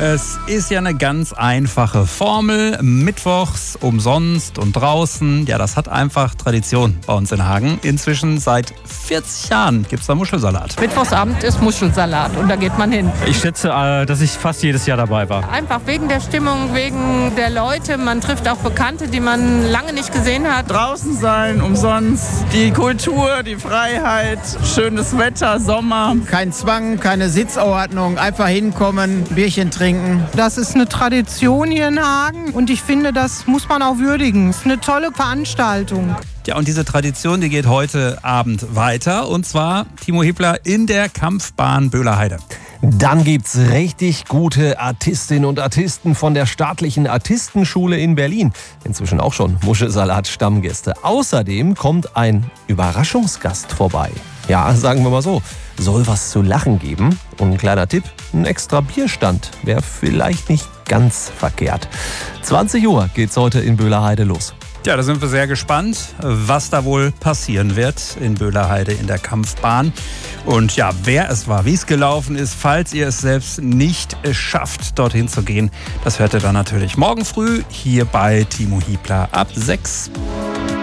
Es ist ja eine ganz einfache Formel. Mittwochs umsonst und draußen. Ja, das hat einfach Tradition bei uns in Hagen. Inzwischen seit 40 Jahren gibt es da Muschelsalat. Mittwochsabend ist Muschelsalat und da geht man hin. Ich schätze, dass ich fast jedes Jahr dabei war. Einfach wegen der Stimmung, wegen der Leute. Man trifft auch Bekannte, die man lange nicht gesehen hat. Draußen sein, umsonst. Die Kultur, die Freiheit, schönes Wetter, Sommer. Kein Zwang, keine Sitzordnung. Einfach hinkommen, Bierchen trinken. Das ist eine Tradition hier in Hagen und ich finde, das muss man auch würdigen. Es ist eine tolle Veranstaltung. Ja, und diese Tradition, die geht heute Abend weiter. Und zwar, Timo Hippler, in der Kampfbahn Böhlerheide. Dann gibt's richtig gute Artistinnen und Artisten von der Staatlichen Artistenschule in Berlin. Inzwischen auch schon Muschelsalat-Stammgäste. Außerdem kommt ein Überraschungsgast vorbei. Ja, sagen wir mal so, soll was zu lachen geben. Und ein kleiner Tipp, ein extra Bierstand wäre vielleicht nicht ganz verkehrt. 20 Uhr geht's heute in Böhlerheide los. Ja, da sind wir sehr gespannt, was da wohl passieren wird in Böhlerheide in der Kampfbahn. Und ja, wer es war, wie es gelaufen ist, falls ihr es selbst nicht schafft, dorthin zu gehen, das hört ihr dann natürlich morgen früh hier bei Timo Hippler ab 6.